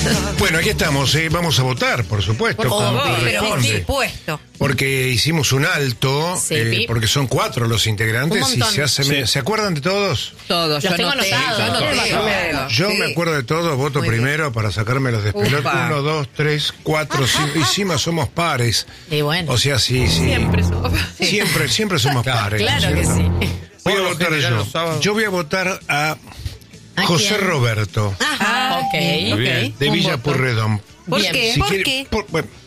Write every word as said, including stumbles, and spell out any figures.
Bueno, aquí estamos, eh, vamos a votar, por supuesto, Por como favor, pero por corresponde. supuesto. Porque hicimos un alto, Sí. eh, porque son cuatro los integrantes Un y montón. se hace, Sí. ¿se acuerdan de todos? Todos. Los yo tengo anoté, anotados. yo anoté, Sí. más o menos. Yo Sí. me acuerdo de todos, voto Muy bien. primero para sacarme los despelotes. Upa. Uno, dos, tres, cuatro, cinco. Y encima somos pares. Y bueno. O sea, sí, sí. Siempre somos. Siempre, siempre somos pares. Claro que ¿cierto? sí. Voy a Todos votar generan yo. los sábados. Yo voy a votar a ¿A José quién? Roberto, Ajá, ok. Muy bien. de Un Villa voto. Purredón. ¿Por Bien. qué? Si ¿Por quiere- qué? por- bueno,